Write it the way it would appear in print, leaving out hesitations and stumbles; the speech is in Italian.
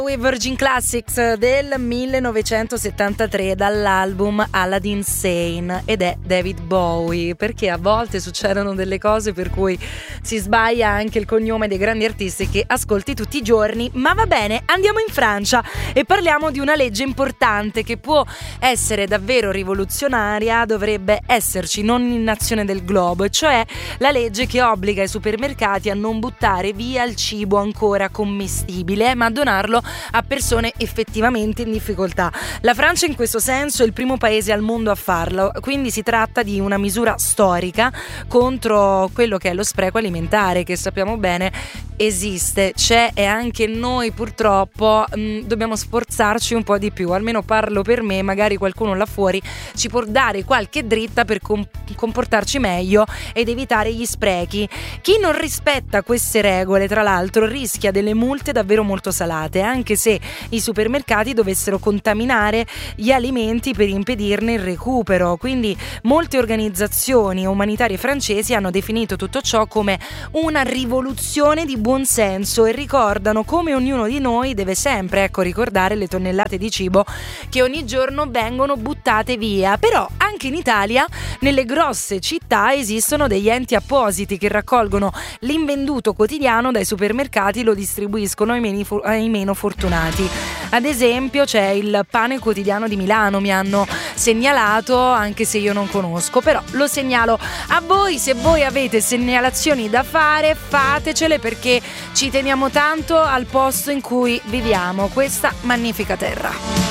Virgin Classics del 1973 dall'album Aladdin Sane, ed è David Bowie, perché a volte succedono delle cose per cui si sbaglia anche il cognome dei grandi artisti che ascolti tutti i giorni. Ma va bene, andiamo in Francia e parliamo di una legge importante che può essere davvero rivoluzionaria, dovrebbe esserci in ogni nazione del globo, cioè la legge che obbliga i supermercati a non buttare via il cibo ancora commestibile, ma a donarlo a persone effettivamente in difficoltà. La Francia in questo senso è il primo paese al mondo a farlo, quindi si tratta di una misura storica contro quello che è lo spreco alimentare, che sappiamo bene esiste, c'è, e anche noi purtroppo dobbiamo sforzarci un po' di più. Almeno parlo per me, magari qualcuno là fuori ci può dare qualche dritta per comportarci meglio ed evitare gli sprechi. Chi non rispetta queste regole, tra l'altro, rischia delle multe davvero molto salate, anche se i supermercati dovessero contaminare gli alimenti per impedirne il recupero. Quindi molte organizzazioni umanitarie francesi hanno definito tutto ciò come una rivoluzione di buon senso e ricordano come ognuno di noi deve sempre, ricordare le tonnellate di cibo che ogni giorno vengono buttate via. Però anche in Italia, nelle grosse città, esistono degli enti appositi che raccolgono l'invenduto quotidiano dai supermercati e lo distribuiscono ai meno fortunati. Ad esempio c'è il Pane Quotidiano di Milano, mi hanno segnalato, anche se io non conosco, però lo segnalo a voi. Se voi avete segnalazioni da fare, fatecele, perché ci teniamo tanto al posto in cui viviamo, questa magnifica terra.